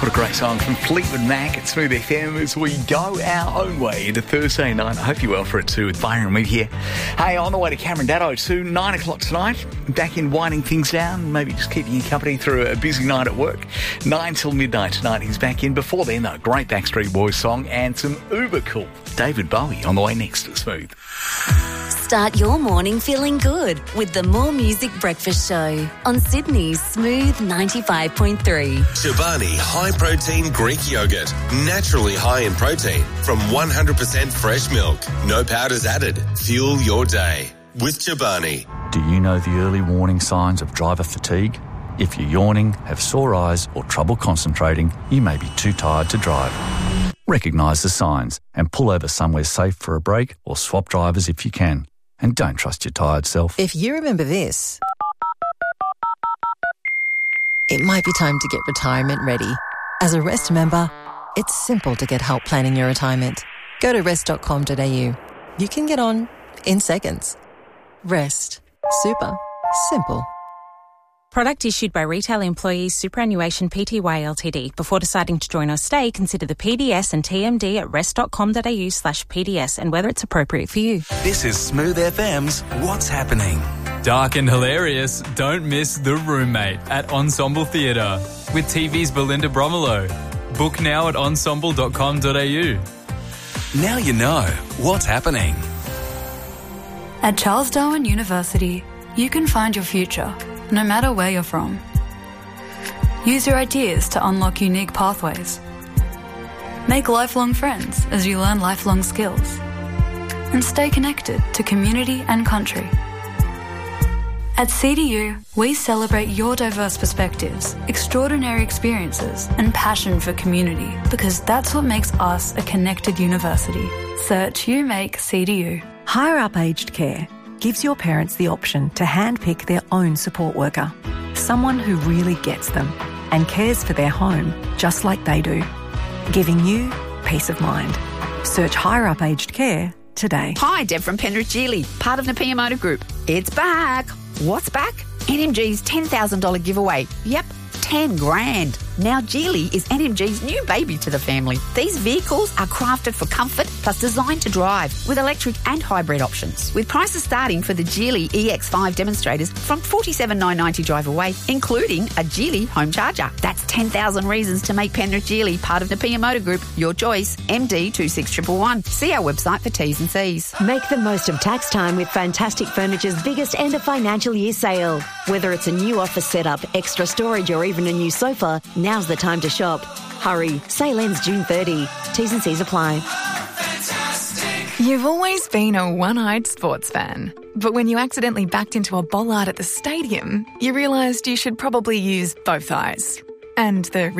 What a great song from Fleetwood Mac at Smooth FM as we go our own way into Thursday night. I hope you're well for it too with Byron and me here. Hey, on the way to Cameron Datto too, 9 o'clock tonight. Back in winding things down, maybe just keeping you company through a busy night at work. 9 till midnight tonight he's back in. Before then though, great Backstreet Boys song and some uber cool David Bowie on the way next to Smooth. Start your morning feeling good with the More Music Breakfast Show on Sydney's Smooth 95.3. Chobani High Protein Greek Yogurt. Naturally high in protein from 100% fresh milk. No powders added. Fuel your day with Chobani. Do you know the early warning signs of driver fatigue? If you're yawning, have sore eyes or trouble concentrating, you may be too tired to drive. Recognise the signs and pull over somewhere safe for a break or swap drivers if you can. And don't trust your tired self. If you remember this, it might be time to get retirement ready. As a Rest member, it's simple to get help planning your retirement. Go to rest.com.au. You can get on in seconds. Rest. Super. Simple. Product issued by Retail Employees Superannuation Pty Ltd. Before deciding to join or stay, consider the PDS and TMD at rest.com.au/PDS and whether it's appropriate for you. This is Smooth FM's What's Happening. Dark and hilarious, don't miss The Roommate at Ensemble Theatre with TV's Belinda Bromelo. Book now at ensemble.com.au. Now you know what's happening. At Charles Darwin University, you can find your future, no matter where you're from. Use your ideas to unlock unique pathways. Make lifelong friends as you learn lifelong skills. And stay connected to community and country. At CDU, we celebrate your diverse perspectives, extraordinary experiences, and passion for community because that's what makes us a connected university. Search UMake CDU. Higher Up Aged Care gives your parents the option to handpick their own support worker, someone who really gets them and cares for their home just like they do, giving you peace of mind. Search Higher Up Aged Care today. Hi, Deb from Penrith Geely, part of the Piamotor Group. It's back. What's back? NMG's $10,000 giveaway. Yep, 10 grand. Now Geely is NMG's new baby to the family. These vehicles are crafted for comfort plus designed to drive with electric and hybrid options. With prices starting for the Geely EX5 demonstrators from $47,990 drive away, including a Geely home charger. That's 10,000 reasons to make Penrith Geely part of the Piamotor Group. Your choice, MD 26111. See our website for T's and C's. Make the most of tax time with Fantastic Furniture's biggest end of financial year sale. Whether it's a new office setup, extra storage or even a new sofa, now's the time to shop. Hurry, sale ends June 30. T's and C's apply. You've always been a one-eyed sports fan. But when you accidentally backed into a bollard at the stadium, you realised you should probably use both eyes. And the